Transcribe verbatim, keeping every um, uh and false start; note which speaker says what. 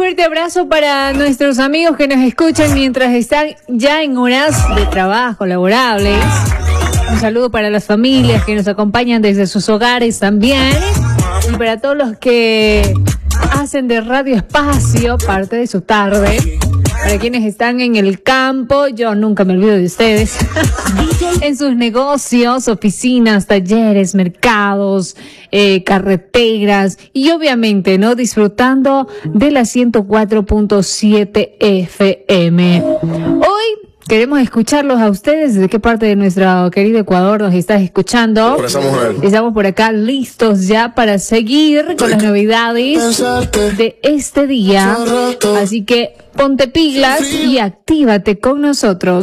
Speaker 1: fuerte abrazo para nuestros amigos que nos escuchan mientras están ya en horas de trabajo laborables. Un saludo para las familias que nos acompañan desde sus hogares también. Y para todos los que hacen de Radio Espacio parte de su tarde. Para quienes están en el campo, yo nunca me olvido de ustedes. En sus negocios, oficinas, talleres, mercados, eh, carreteras y obviamente, ¿no? Disfrutando de la ciento cuatro punto siete F M. Hoy queremos escucharlos a ustedes. ¿Desde qué parte de nuestro querido Ecuador nos estás escuchando?
Speaker 2: Por esa mujer.
Speaker 1: Estamos por acá listos ya para seguir con las novedades de este día. Así que ponte pilas y actívate con nosotros.